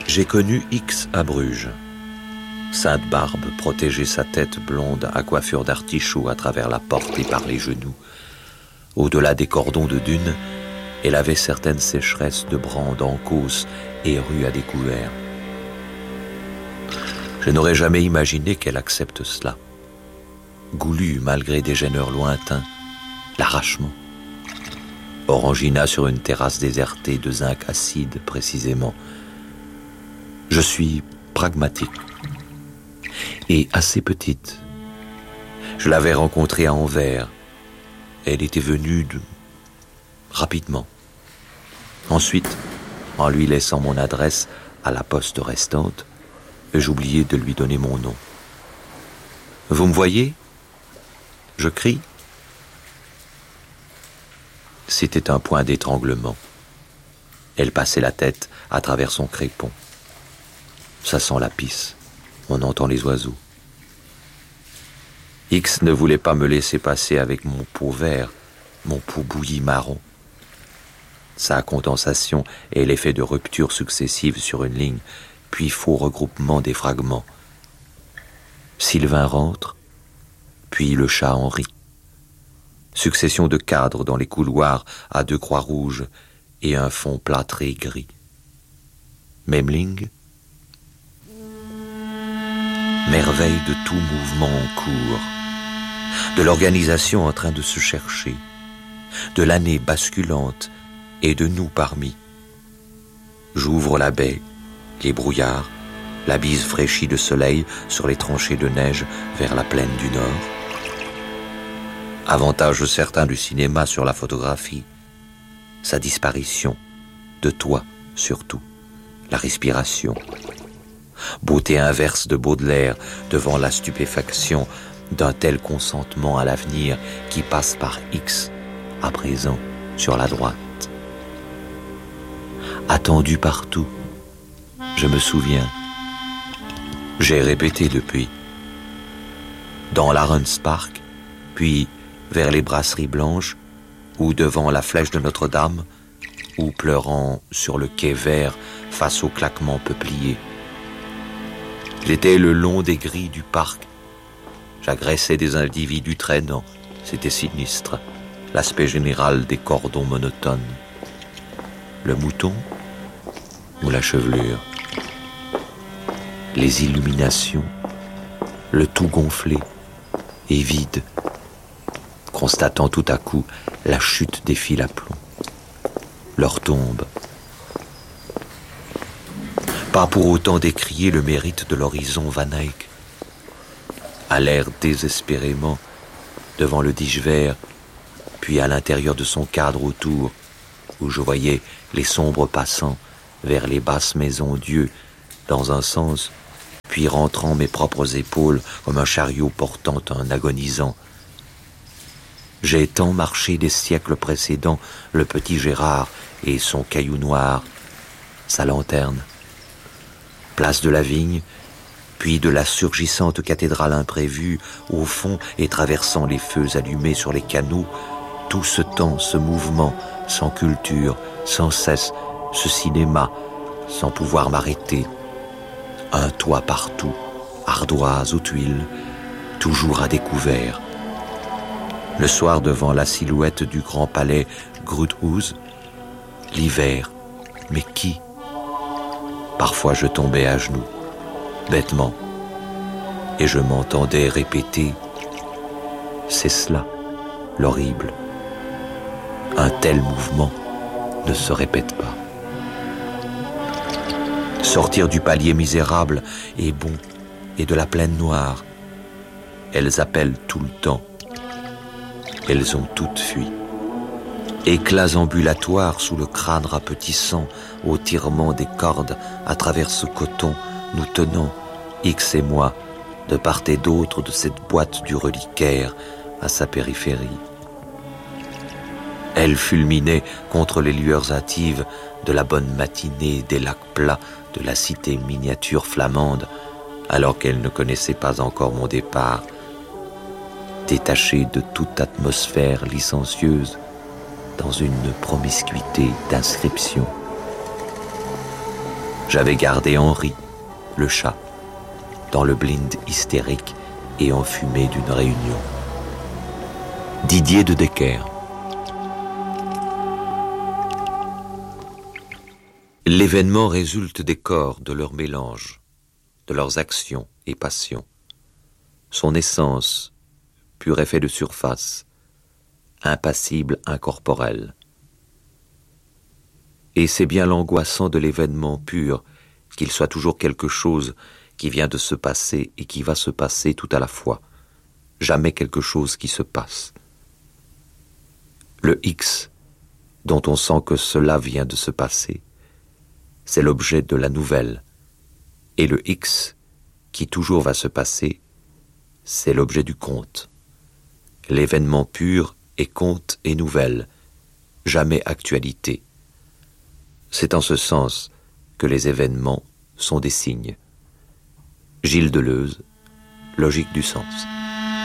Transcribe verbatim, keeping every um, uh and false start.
J'ai connu X à Bruges. Sainte Barbe protégeait sa tête blonde à coiffure d'artichaut à travers la porte et par les genoux. Au-delà des cordons de dunes, elle avait certaines sécheresses de brandes en causse et rues à découvert. Je n'aurais jamais imaginé qu'elle accepte cela. Goulu malgré des gêneurs lointains, l'arrachement. Orangina sur une terrasse désertée de zinc acide, précisément. Je suis pragmatique et assez petite. Je l'avais rencontrée à Anvers. Elle était venue de... rapidement. Ensuite, en lui laissant mon adresse à la poste restante, j'oubliais de lui donner mon nom. Vous me voyez ? Je crie. C'était un point d'étranglement. Elle passait la tête à travers son crépon. Ça sent la pisse. On entend les oiseaux. X ne voulait pas me laisser passer avec mon pot vert, mon pot bouilli marron. Sa condensation est l'effet de ruptures successives sur une ligne, puis faux regroupement des fragments. Sylvain rentre, puis le chat en rit. Succession de cadres dans les couloirs à deux croix rouges et un fond plâtré gris. Memling, merveille de tout mouvement en cours, de l'organisation en train de se chercher, de l'année basculante et de nous parmi. J'ouvre la baie, les brouillards, la bise fraîchie de soleil sur les tranchées de neige vers la plaine du Nord. Avantage certain du cinéma sur la photographie, sa disparition, de toi surtout, la respiration. Beauté inverse de Baudelaire devant la stupéfaction d'un tel consentement à l'avenir qui passe par X, à présent, sur la droite. Attendu partout, je me souviens. J'ai répété depuis. Dans l'Arons Park, puis vers les brasseries blanches, ou devant la flèche de Notre-Dame, ou pleurant sur le quai vert face au claquement peuplier. J'étais le long des grilles du parc. J'agressais des individus traînants. C'était sinistre, l'aspect général des cordons monotones. Le mouton ou la chevelure. Les illuminations, le tout gonflé et vide, constatant tout à coup la chute des fils à plomb, leur tombe. Pas pour autant décrier le mérite de l'horizon Van Eyck. À l'air désespérément devant le dige vert, puis à l'intérieur de son cadre autour, où je voyais les sombres passants vers les basses maisons Dieu, dans un sens, puis rentrant mes propres épaules comme un chariot portant un agonisant. J'ai tant marché des siècles précédents le petit Gérard et son caillou noir, sa lanterne. Place de la Vigne, puis de la surgissante cathédrale imprévue, au fond et traversant les feux allumés sur les canaux, tout ce temps, ce mouvement, sans culture, sans cesse, ce cinéma, sans pouvoir m'arrêter. Un toit partout, ardoise aux tuiles, toujours à découvert. Le soir devant la silhouette du grand palais Gruthuis, l'hiver, mais qui ? Parfois je tombais à genoux, bêtement, et je m'entendais répéter « C'est cela, l'horrible. Un tel mouvement ne se répète pas. » Sortir du palier misérable est bon, et de la plaine noire. Elles appellent tout le temps. Elles ont toutes fui. Éclats ambulatoires sous le crâne rapetissant, au tirement des cordes à travers ce coton, nous tenons, X et moi, de part et d'autre de cette boîte du reliquaire à sa périphérie. Elle fulminait contre les lueurs hâtives de la bonne matinée des lacs plats de la cité miniature flamande, alors qu'elle ne connaissait pas encore mon départ. Détachée de toute atmosphère licencieuse, dans une promiscuité d'inscriptions. J'avais gardé Henri, le chat, dans le blind hystérique et enfumé d'une réunion. Didier de Decker. L'événement résulte des corps, de leur mélange, de leurs actions et passions. Son essence, pur effet de surface, impassible incorporel. Et c'est bien l'angoissant de l'événement pur, qu'il soit toujours quelque chose qui vient de se passer et qui va se passer tout à la fois, jamais quelque chose qui se passe. Le X, dont on sent que cela vient de se passer, c'est l'objet de la nouvelle, et le X, qui toujours va se passer, c'est l'objet du conte. L'événement pur est conte et nouvelle, jamais actualité. C'est en ce sens que les événements sont des signes. Gilles Deleuze, Logique du sens.